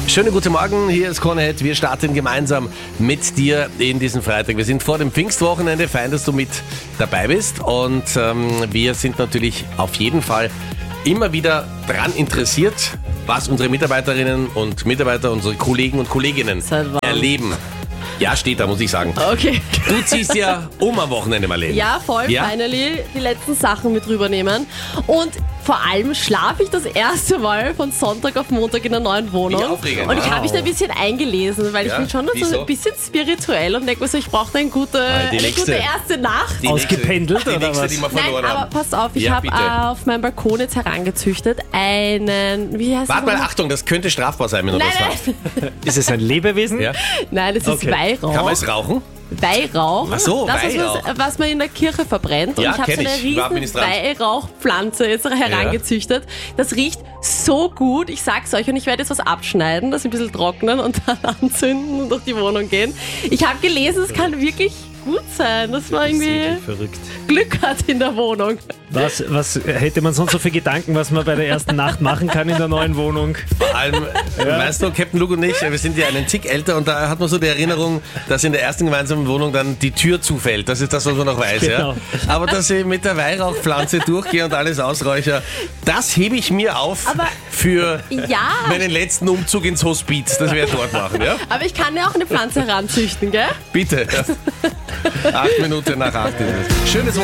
Schönen guten Morgen, hier ist Korneheit. Wir starten gemeinsam mit dir in diesen Freitag. Wir sind vor dem Pfingstwochenende, fein, dass du mit dabei bist. Und wir sind natürlich auf jeden Fall immer wieder daran interessiert, was unsere Mitarbeiterinnen und Mitarbeiter, unsere Kollegen und Kolleginnen erleben. Ja, steht da, muss ich sagen. Okay. Du ziehst ja am Wochenende, Marlene. Ja, voll, finally die letzten Sachen mit rübernehmen. Und vor allem schlafe ich das erste Mal von Sonntag auf Montag in der neuen Wohnung. Wie aufregend. Und ich habe mich da ein bisschen eingelesen, weil ich bin schon so ein bisschen spirituell und denke mir so, ich brauche eine gute erste Nacht. Ausgependelt die oder nächste, was? die wir Nein, verloren aber haben. pass auf, ich habe auf meinem Balkon jetzt herangezüchtet einen, wie heißt Warte das? mal, Achtung, das könnte strafbar sein, wenn du das sagst. Ist es ein Lebewesen? Ja. Nein, das ist Okay. Weihrauch. Kann man es rauchen? Weihrauch. Ach so, das Weihrauch. ist was man in der Kirche verbrennt. Und Ja, ich habe so kenn eine ich. War riesen Ministrant. Weihrauchpflanze jetzt herangezüchtet. Das riecht so gut, ich sag's euch. Und ich werde jetzt was abschneiden, das ein bisschen trocknen und dann anzünden und durch die Wohnung gehen. Ich habe gelesen, es kann wirklich gut sein, dass man irgendwie Verrückt. Glück hat in der Wohnung. Was hätte man sonst so für Gedanken, was man bei der ersten Nacht machen kann in der neuen Wohnung? Vor allem, weißt du, Captain Luke und ich, wir sind ja einen Tick älter und da hat man so die Erinnerung, dass in der ersten gemeinsamen Wohnung dann die Tür zufällt. Das ist das, was man noch weiß. Genau. Ja? Aber dass ich mit der Weihrauchpflanze durchgehe und alles ausräucher, das hebe ich mir auf Aber für ja, meinen letzten Umzug ins Hospiz. Das werde ich dort machen. Ja? aber ich kann ja auch eine Pflanze heranzüchten, gell? Bitte. 8 Minuten nach 8 ist es. Schönes